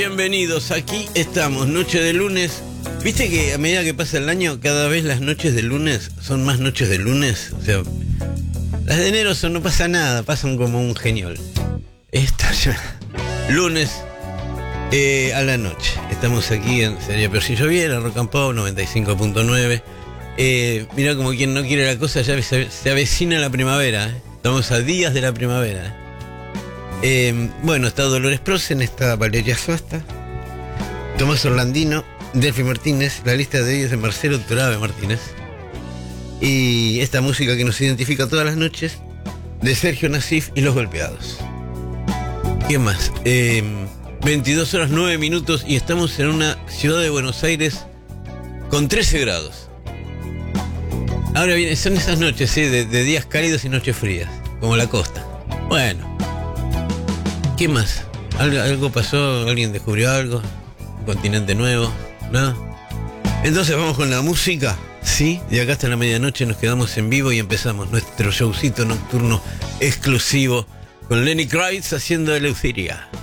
Bienvenidos, aquí estamos, noche de lunes. Viste que a medida que pasa el año, cada vez las noches de lunes son más noches de lunes. O sea, las de enero no pasa nada, pasan como un genial. Esta ya, lunes a la noche. Estamos aquí en Sería Peor Si Lloviera, Rock and Pop 95.9. Mirá como quien no quiere la cosa, ya se avecina la primavera. Estamos a días de la primavera. Bueno, está Dolores Prosen, está Valeria Suasta, Tomás Orlandino, Delphi Martínez, la lista de ellos de Marcelo Torabe Martínez. Y esta música que nos identifica todas las noches, de Sergio Nasif y Los Golpeados. ¿Qué más? 22 horas 9 minutos y estamos en una ciudad de Buenos Aires con 13 grados. Ahora bien, son esas noches, de días cálidos y noches frías, como la costa. Bueno, ¿qué más? ¿Algo pasó? ¿Alguien descubrió algo? ¿Un continente nuevo? ¿Nada? Entonces vamos con la música, ¿sí? De acá hasta la medianoche nos quedamos en vivo y empezamos nuestro showcito nocturno exclusivo con Lenny Kravitz haciendo Eleutheria.